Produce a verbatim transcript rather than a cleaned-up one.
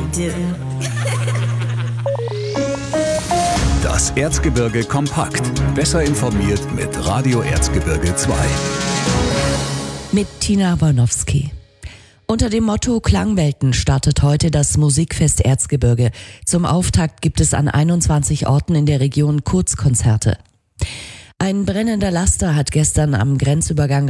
do. Das Erzgebirge kompakt. Besser informiert mit Radio Erzgebirge zwei. Mit Tina Wolnowski. Unter dem Motto Klangwelten startet heute das Musikfest Erzgebirge. Zum Auftakt gibt es an einundzwanzig Orten in der Region Kurzkonzerte. Ein brennender Laster hat gestern am Grenzübergang